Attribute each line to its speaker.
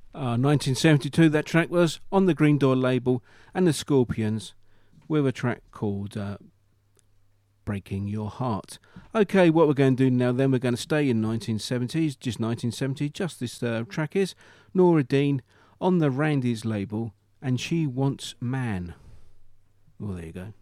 Speaker 1: 1972 that track was, on the Green Door label, and the Scorpions with a track called Breaking Your Heart. Okay, what we're going to do now then, we're going to stay in 1970s, just 1970, just this track is Nora Dean on the Randy's label, and She Wants Man. Well, there you go.